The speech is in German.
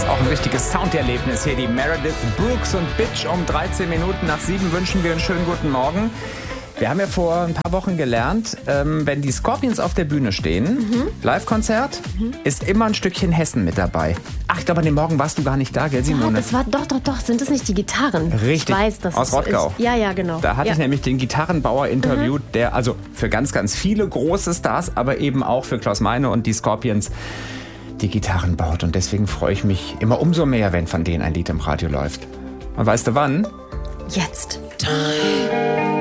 auch ein richtiges Sounderlebnis hier. Die Meredith Brooks und Bitch um 13 Minuten nach 7 wünschen wir einen schönen guten Morgen. Wir haben ja vor ein paar Wochen gelernt, wenn die Scorpions auf der Bühne stehen, Live-Konzert, ist immer ein Stückchen Hessen mit dabei. Ach, ich glaube, an dem Morgen warst du gar nicht da, gell, Simone? Ja, das war doch. Sind das nicht die Gitarren? Richtig, ich weiß, das aus Rottgau. Ja, genau. Da hatte ich nämlich den Gitarrenbauer interviewt, der also für ganz, ganz viele große Stars, aber eben auch für Klaus Meine und die Scorpions die Gitarren baut. Und deswegen freue ich mich immer umso mehr, wenn von denen ein Lied im Radio läuft. Und weißt du wann? Jetzt. Time.